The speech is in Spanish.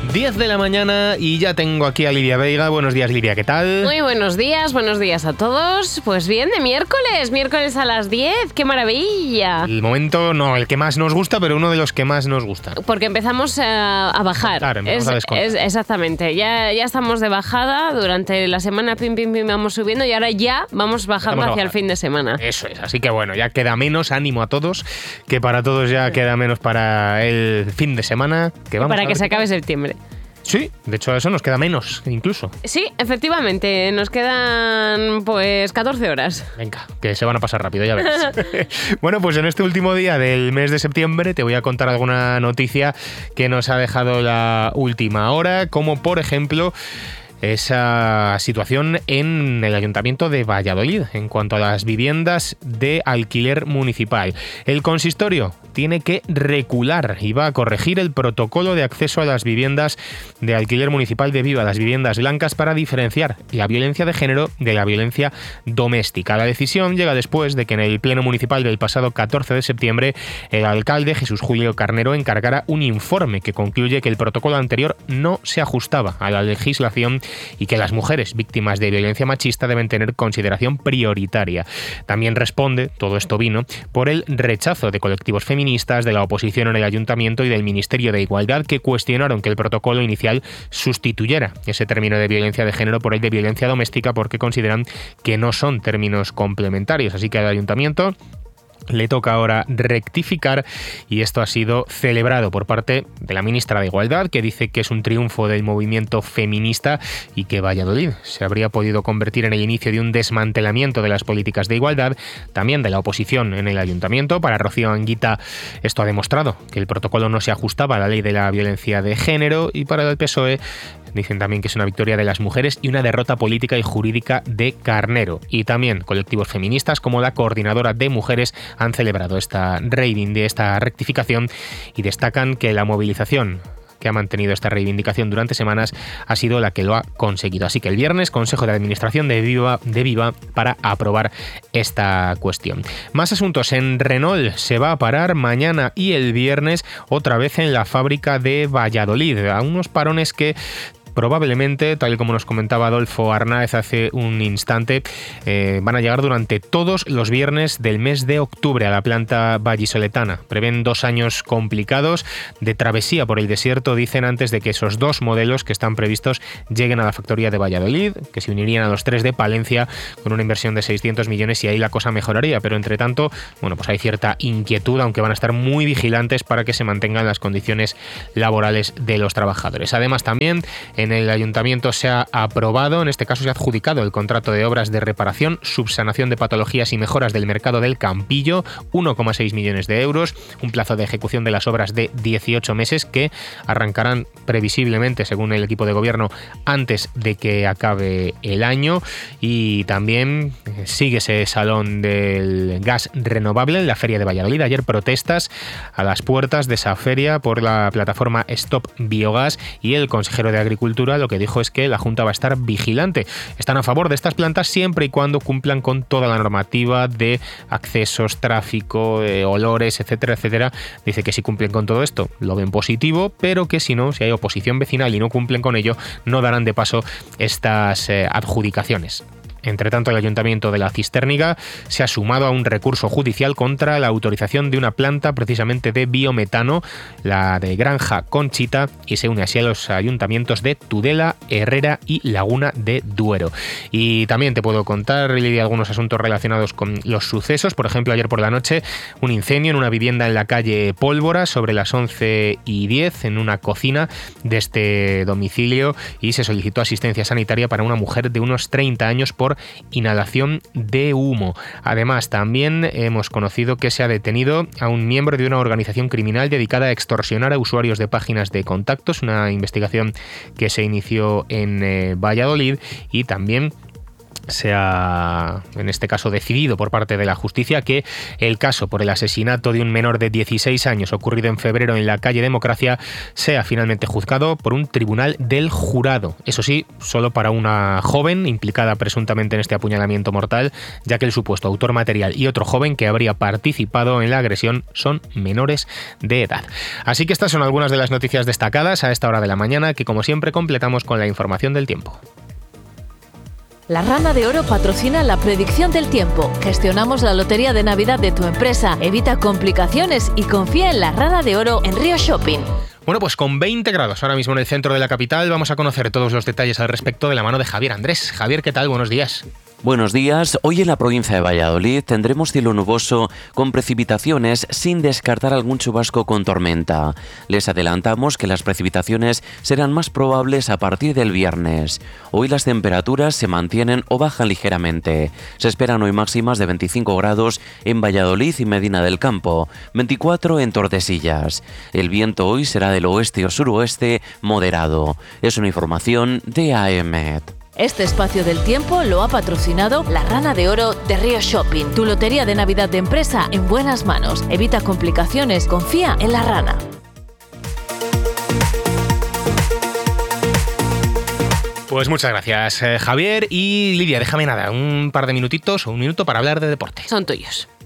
10 de la mañana y ya tengo aquí a Lidia Veiga. Buenos días, Lidia, ¿qué tal? Muy buenos días a todos. Pues bien, de miércoles a las 10, ¡qué maravilla! El momento, no el que más nos gusta, pero uno de los que más nos gusta. Porque empezamos a bajar. Claro, empezamos a descontar. Exactamente, ya estamos de bajada, durante la semana pim vamos subiendo y ahora ya vamos bajando hacia el fin de semana. Eso es, así que bueno, ya queda menos, ánimo a todos, que para todos ya queda menos para el fin de semana. Que vamos para que se acabe septiembre. Sí, de hecho eso nos queda menos incluso. Sí, efectivamente, nos quedan pues 14 horas. Venga, que se van a pasar rápido, ya verás. Bueno, pues en este último día del mes de septiembre te voy a contar alguna noticia que nos ha dejado la última hora, como por ejemplo esa situación en el Ayuntamiento de Valladolid en cuanto a las viviendas de alquiler municipal. El consistorio tiene que recular y va a corregir el protocolo de acceso a las viviendas de alquiler municipal de Viva, las viviendas blancas, para diferenciar la violencia de género de la violencia doméstica. La decisión llega después de que en el Pleno Municipal del pasado 14 de septiembre el alcalde Jesús Julio Carnero encargara un informe que concluye que el protocolo anterior no se ajustaba a la legislación y que las mujeres víctimas de violencia machista deben tener consideración prioritaria. También responde, todo esto vino, por el rechazo de colectivos feministas, de la oposición en el Ayuntamiento y del Ministerio de Igualdad, que cuestionaron que el protocolo inicial sustituyera ese término de violencia de género por el de violencia doméstica, porque consideran que no son términos complementarios. Así que al Ayuntamiento le toca ahora rectificar, y esto ha sido celebrado por parte de la ministra de Igualdad, que dice que es un triunfo del movimiento feminista y que Valladolid se habría podido convertir en el inicio de un desmantelamiento de las políticas de igualdad, también de la oposición en el Ayuntamiento. Para Rocío Anguita esto ha demostrado que el protocolo no se ajustaba a la ley de la violencia de género, y para el PSOE dicen también que es una victoria de las mujeres y una derrota política y jurídica de Carnero. Y también colectivos feministas como la Coordinadora de Mujeres han celebrado esta rectificación y destacan que la movilización que ha mantenido esta reivindicación durante semanas ha sido la que lo ha conseguido. Así que el viernes, Consejo de Administración de Viva para aprobar esta cuestión. Más asuntos. En Renault se va a parar mañana y el viernes otra vez en la fábrica de Valladolid, a unos parones que probablemente, tal y como nos comentaba Adolfo Arnáez hace un instante, van a llegar durante todos los viernes del mes de octubre a la planta vallisoletana. Prevén 2 años complicados de travesía por el desierto, dicen, antes de que esos 2 modelos que están previstos lleguen a la factoría de Valladolid, que se unirían a los 3 de Palencia con una inversión de 600 millones, y ahí la cosa mejoraría. Pero entre tanto, bueno, pues hay cierta inquietud, aunque van a estar muy vigilantes para que se mantengan las condiciones laborales de los trabajadores. Además, también en el Ayuntamiento se ha aprobado, en este caso se ha adjudicado, el contrato de obras de reparación, subsanación de patologías y mejoras del mercado del Campillo, 1,6 millones de euros, un plazo de ejecución de las obras de 18 meses que arrancarán previsiblemente, según el equipo de gobierno, antes de que acabe el año. Y también sigue ese salón del gas renovable en la Feria de Valladolid. Ayer protestas a las puertas de esa feria por la plataforma Stop Biogas, y el consejero de Agricultura lo que dijo es que la Junta va a estar vigilante. Están a favor de estas plantas siempre y cuando cumplan con toda la normativa de accesos, tráfico, olores, etcétera, etcétera. Dice que si cumplen con todo esto lo ven positivo, pero que si no, si hay oposición vecinal y no cumplen con ello, no darán de paso estas adjudicaciones. Entre tanto, el Ayuntamiento de la Cistérniga se ha sumado a un recurso judicial contra la autorización de una planta precisamente de biometano, la de Granja Conchita, y se une así a los ayuntamientos de Tudela, Herrera y Laguna de Duero. Y también te puedo contar, Lidia, algunos asuntos relacionados con los sucesos. Por ejemplo, ayer por la noche, un incendio en una vivienda en la calle Pólvora sobre las 11:10 en una cocina de este domicilio, y se solicitó asistencia sanitaria para una mujer de unos 30 años por inhalación de humo. Además, también hemos conocido que se ha detenido a un miembro de una organización criminal dedicada a extorsionar a usuarios de páginas de contactos, una investigación que se inició en Valladolid. Y también se ha, en este caso, decidido por parte de la justicia que el caso por el asesinato de un menor de 16 años ocurrido en febrero en la calle Democracia sea finalmente juzgado por un tribunal del jurado. Eso sí, solo para una joven implicada presuntamente en este apuñalamiento mortal, ya que el supuesto autor material y otro joven que habría participado en la agresión son menores de edad. Así que estas son algunas de las noticias destacadas a esta hora de la mañana, que como siempre completamos con la información del tiempo. La Rana de Oro patrocina la predicción del tiempo. Gestionamos la lotería de Navidad de tu empresa. Evita complicaciones y confía en la Rana de Oro en Río Shopping. Bueno, pues con 20 grados ahora mismo en el centro de la capital, vamos a conocer todos los detalles al respecto de la mano de Javier Andrés. Javier, ¿qué tal? Buenos días. Buenos días. Hoy en la provincia de Valladolid tendremos cielo nuboso con precipitaciones sin descartar algún chubasco con tormenta. Les adelantamos que las precipitaciones serán más probables a partir del viernes. Hoy las temperaturas se mantienen o bajan ligeramente. Se esperan hoy máximas de 25 grados en Valladolid y Medina del Campo, 24 en Tordesillas. El viento hoy será del oeste o suroeste moderado. Es una información de AEMET. Este espacio del tiempo lo ha patrocinado la Rana de Oro de Río Shopping. Tu lotería de Navidad de empresa en buenas manos. Evita complicaciones, confía en la Rana. Pues muchas gracias, Javier. Y Lidia, déjame un par de minutitos o un minuto para hablar de deporte. Son tuyos.